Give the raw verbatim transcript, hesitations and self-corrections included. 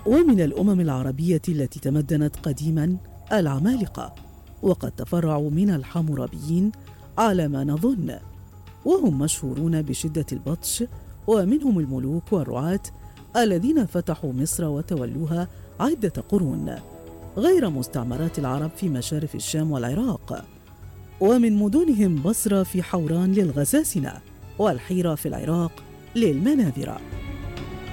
ومن الأمم العربية التي تمدنت قديما العمالقة، وقد تفرعوا من الحمورابيين على ما نظن، وهم مشهورون بشدة البطش، ومنهم الملوك والرعاة الذين فتحوا مصر وتولوها عدة قرون، غير مستعمرات العرب في مشارف الشام والعراق. ومن مدنهم بصرة في حوران للغساسنة، والحيرة في العراق للمناذرة.